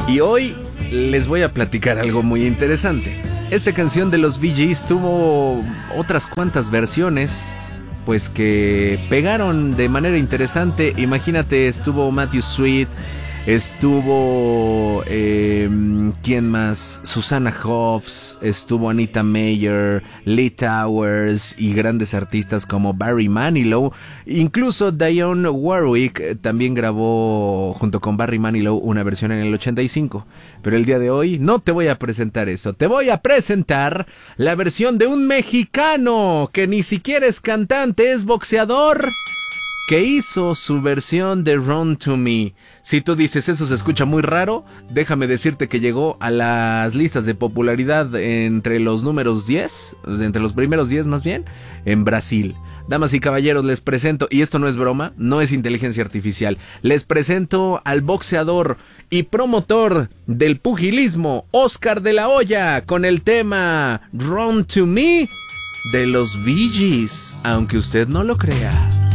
Y hoy les voy a platicar algo muy interesante. Esta canción de los Bee Gees tuvo otras cuantas versiones, pues que pegaron de manera interesante. Imagínate, estuvo Matthew Sweet, estuvo ¿quién más? Susannah Hoffs, estuvo Anita Mayer, Lee Towers y grandes artistas como Barry Manilow. Incluso Dionne Warwick también grabó junto con Barry Manilow una versión en el 85. Pero el día de hoy no te voy a presentar eso, te voy a presentar la versión de un mexicano que ni siquiera es cantante, es boxeador, que hizo su versión de Run to Me. Si tú dices eso se escucha muy raro, déjame decirte que llegó a las listas de popularidad entre los números 10, entre los primeros 10 más bien, en Brasil. Damas y caballeros, les presento, y esto no es broma, no es inteligencia artificial, les presento al boxeador y promotor del pugilismo, Oscar de la Hoya, con el tema Run to Me de los Bee Gees, aunque usted no lo crea.